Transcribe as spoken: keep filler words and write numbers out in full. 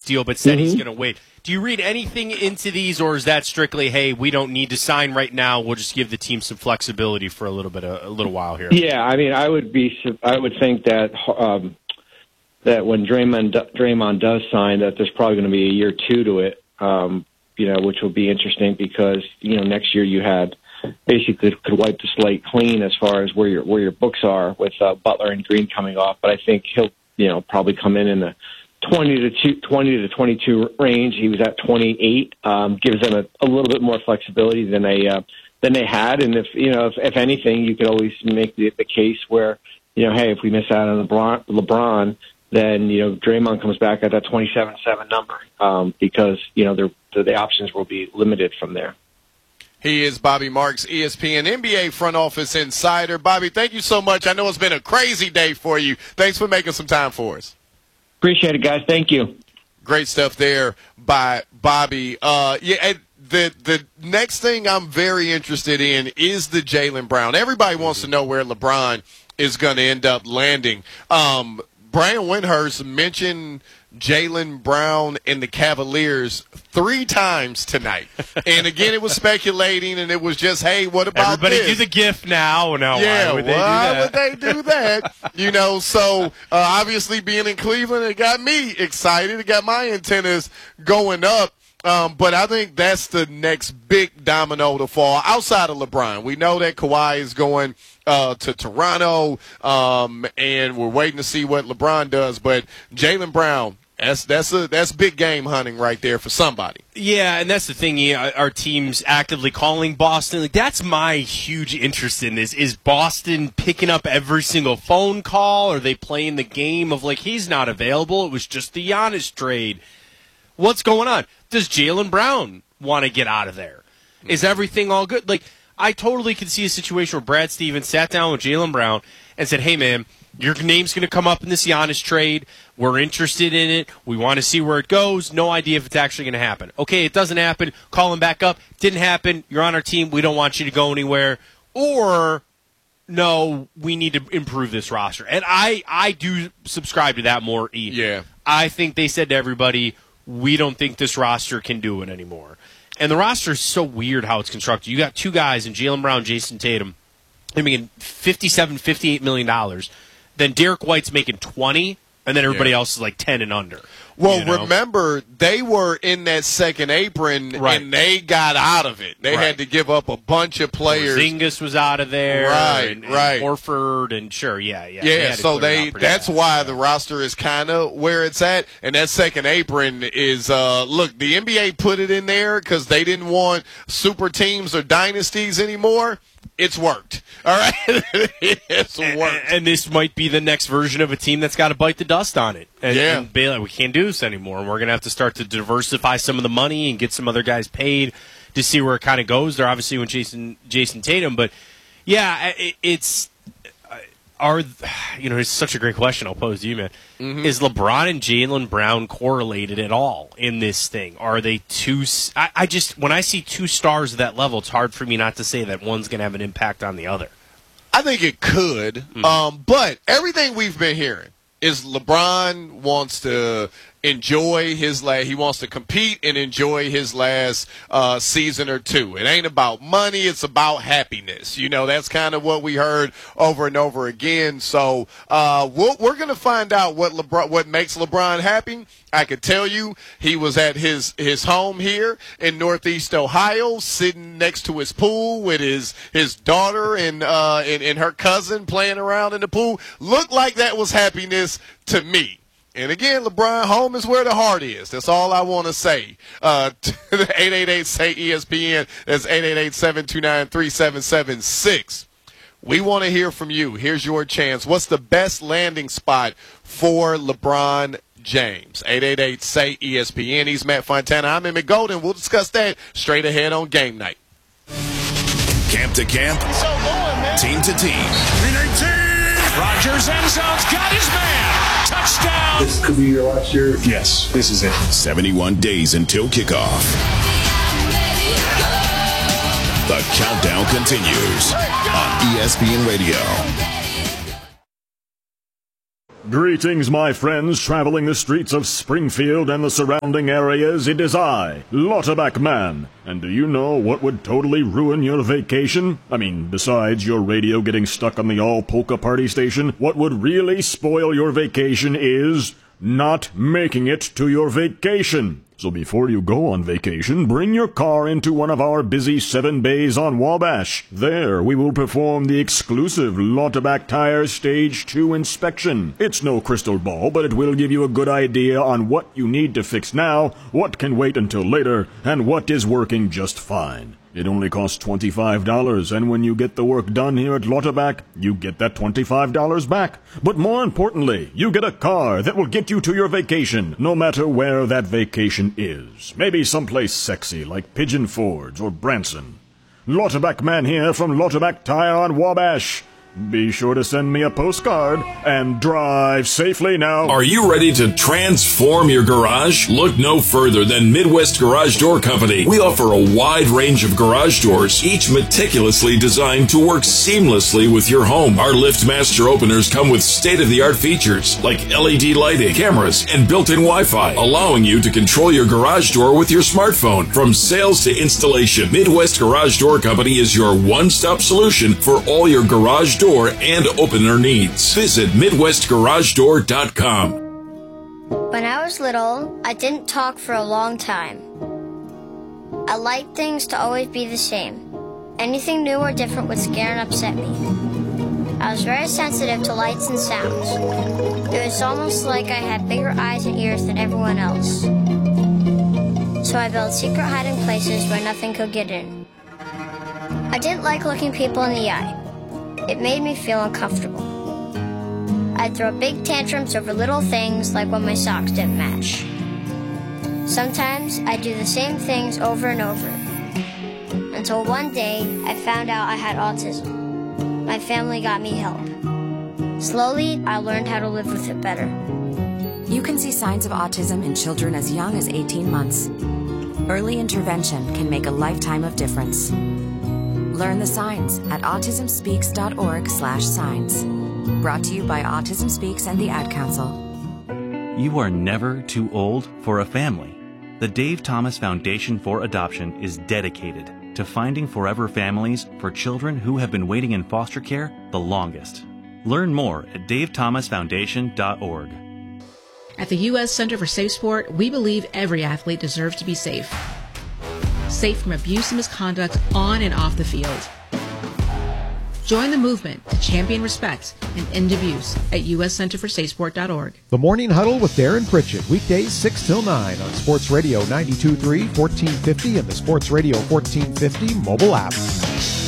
deal, but said mm-hmm. he's going to wait. Do you read anything into these, or is that strictly, hey, we don't need to sign right now, we'll just give the team some flexibility for a little bit, a, a little while here? Yeah, I mean, I would be, I would think that um, that when Draymond Draymond does sign, that there's probably going to be a year two to it, um, you know, which will be interesting because you know next year you had basically could wipe the slate clean as far as where your where your books are with uh, Butler and Green coming off, but I think he'll you know probably come in in the twenty to twenty-two range. He was at twenty-eight. Um, gives them a, a little bit more flexibility than they uh, than they had. And if you know, if, if anything, you could always make the, the case where you know, hey, if we miss out on LeBron, LeBron, then you know Draymond comes back at that twenty-seven seven number um, because you know the, the options will be limited from there. He is Bobby Marks, E S P N N B A front office insider. Bobby, thank you so much. I know it's been a crazy day for you. Thanks for making some time for us. Appreciate it, guys. Thank you. Great stuff there by Bobby. Uh, yeah, and the the next thing I'm very interested in is the Jaylen Brown. Everybody wants to know where LeBron is going to end up landing. Um, Brian Windhorst mentioned Jaylen Brown and the Cavaliers three times tonight. And again, it was speculating, and it was just, hey, what about Everybody this? do the GIF now. No, yeah, why would they why do that? would they do that? You know, so uh, obviously being in Cleveland, it got me excited. It got my antennas going up. Um, but I think that's the next big domino to fall outside of LeBron. We know that Kawhi is going uh, to Toronto, um, and we're waiting to see what LeBron does. But Jaylen Brown, that's that's a that's big game hunting right there for somebody. Yeah, and that's the thing. Yeah, our team's actively calling Boston. Like, that's my huge interest in this. Is Boston picking up every single phone call? Are they playing the game of, like, he's not available, it was just the Giannis trade? What's going on? Does Jaylen Brown want to get out of there? Is everything all good? Like, I totally could see a situation where Brad Stevens sat down with Jaylen Brown and said, hey, man, your name's going to come up in this Giannis trade. We're interested in it. We want to see where it goes. No idea if it's actually going to happen. Okay, it doesn't happen. Call him back up. Didn't happen. You're on our team. We don't want you to go anywhere. Or, no, we need to improve this roster. And I, I do subscribe to that more, Ian. Yeah. I think they said to everybody, we don't think this roster can do it anymore. And the roster is so weird how it's constructed. You got two guys in Jaylen Brown, Jason Tatum. They're making fifty-seven, fifty-eight million dollars. Then Derek White's making twenty, and then everybody yeah. else is like ten and under. Well, you know? remember, they were in that second apron, right. and they got out of it. They right. had to give up a bunch of players. Porzingis was out of there. Right, and, and right. Horford, and sure, yeah, yeah. Yeah, they so they that's fast. why the roster is kind of where it's at. And that second apron is, uh, look, the N B A put it in there because they didn't want super teams or dynasties anymore. It's worked. All right? It's worked. And, and this might be the next version of a team that's got to bite the dust on it. And, yeah. and be like, we can't do this anymore. And we're going to have to start to diversify some of the money and get some other guys paid to see where it kind of goes. They're obviously with Jason Jason Tatum. But, yeah, it, it's are you know, it's such a great question I'll pose to you, man. Mm-hmm. Is LeBron and Jaylen Brown correlated at all in this thing? Are they two I, I just, when I see two stars at that level, it's hard for me not to say that one's going to have an impact on the other. I think it could, mm-hmm. um, but everything we've been hearing is LeBron wants to enjoy his last. He wants to compete and enjoy his last uh, season or two. It ain't about money; it's about happiness. You know, that's kind of what we heard over and over again. So uh, we'll, we're going to find out what LeBron, what makes LeBron happy. I could tell you he was at his, his home here in Northeast Ohio, sitting next to his pool with his his daughter and uh, and, and her cousin playing around in the pool. Looked like that was happiness to me. And again, LeBron, home is where the heart is. That's all I want to say. Uh, eight eight eight, say E S P N. That's eight eight eight, seven two nine, three seven seven six. We want to hear from you. Here's your chance. What's the best landing spot for LeBron James? eight eight eight, say E S P N. He's Matt Fontana. I'm Emmett Golden. We'll discuss that straight ahead on Game Night. Camp to camp, so going, man. Team to team. three nineteen. Rodgers end zone's got his man. Touchdown. This could be your last year. Yes, this is it. seventy-one days until kickoff. The countdown continues on E S P N Radio. Greetings, my friends traveling the streets of Springfield and the surrounding areas. It is I, Lauterbach Man. And do you know what would totally ruin your vacation? I mean, besides your radio getting stuck on the all-polka party station, what would really spoil your vacation is not making it to your vacation. So before you go on vacation, bring your car into one of our busy seven bays on Wabash. There, we will perform the exclusive Lauterbach Tire Stage two inspection. It's no crystal ball, but it will give you a good idea on what you need to fix now, what can wait until later, and what is working just fine. It only costs twenty-five dollars, and when you get the work done here at Lauterbach, you get that twenty-five dollars back. But more importantly, you get a car that will get you to your vacation, no matter where that vacation is. Maybe someplace sexy like Pigeon Forge or Branson. Lauterbach Man here from Lauterbach Tire on Wabash. Be sure to send me a postcard and drive safely now. Are you ready to transform your garage? Look no further than Midwest Garage Door Company. We offer a wide range of garage doors, each meticulously designed to work seamlessly with your home. Our LiftMaster openers come with state-of-the-art features like L E D lighting, cameras, and built-in Wi-Fi, allowing you to control your garage door with your smartphone. From sales to installation, Midwest Garage Door Company is your one-stop solution for all your garage door and opener needs. Visit Midwest Garage Door dot com. When I was little, I didn't talk for a long time. I liked things to always be the same. Anything new or different would scare and upset me. I was very sensitive to lights and sounds. It was almost like I had bigger eyes and ears than everyone else. So I built secret hiding places where nothing could get in. I didn't like looking people in the eye. It made me feel uncomfortable. I'd throw big tantrums over little things like when my socks didn't match. Sometimes I'd do the same things over and over. Until one day, I found out I had autism. My family got me help. Slowly, I learned how to live with it better. You can see signs of autism in children as young as eighteen months. Early intervention can make a lifetime of difference. Learn the signs at autism speaks dot org slash signs. Brought to you by Autism Speaks and the Ad Council. You are never too old for a family. The Dave Thomas Foundation for Adoption is dedicated to finding forever families for children who have been waiting in foster care the longest. Learn more at dave thomas foundation dot org. At the U S Center for Safe Sport, we believe every athlete deserves to be safe. Safe from abuse and misconduct on and off the field. Join the movement to champion respect and end abuse at u s center for safe sport dot org. The Morning Huddle with Darren Pritchett, weekdays six till nine on Sports Radio ninety-two point three, fourteen fifty and the Sports Radio fourteen fifty mobile app.